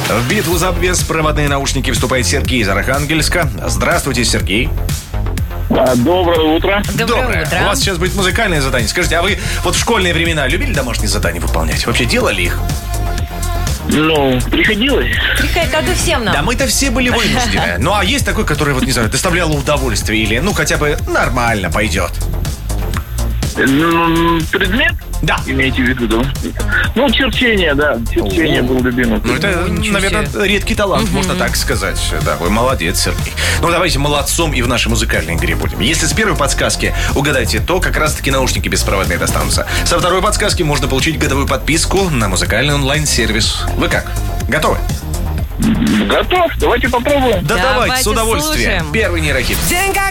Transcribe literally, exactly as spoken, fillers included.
В битву за беспроводные наушники вступает Сергей из Архангельска. Здравствуйте, Сергей. Доброе утро. Доброе, Доброе утро. У вас сейчас будет музыкальное задание. Скажите, а вы вот в школьные времена любили домашние задания выполнять? Вообще делали их? Ну, приходилось. Приходит, как и всем нам. Да мы-то все были вынуждены. Ну, а есть такой, который, вот не знаю, доставлял удовольствие или, ну, хотя бы нормально пойдет? Ну, предмет? Да. Имеете в виду? Ну, черчение, да. Черчение был любимым. Ну, это, наверное, редкий талант, можно так сказать. Да, вы молодец, Сергей. Ну, давайте молодцом и в нашей музыкальной игре будем. Если с первой подсказки угадаете, то как раз-таки наушники беспроводные достанутся. Со второй подсказки можно получить годовую подписку на музыкальный онлайн-сервис. Вы как? Готовы? Готов. Давайте попробуем. Да давайте, Давайте с удовольствием. слушаем. Первый нейрохит.